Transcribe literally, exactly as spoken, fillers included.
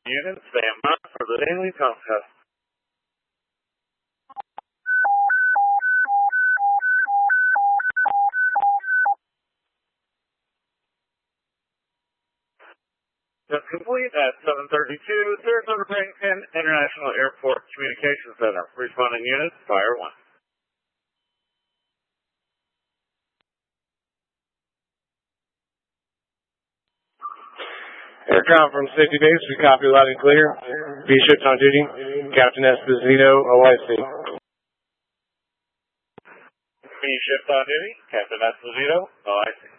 units, stand by for the daily pump test. Test complete at seven thirty-two, Sarasota Bradenton International Airport Communications Center. Responding units, fire one. Aircraft from Safety Base, we copy loud and clear. B ships on duty, Captain Esposito, O I C. B ships on duty, Captain Esposito, O I C.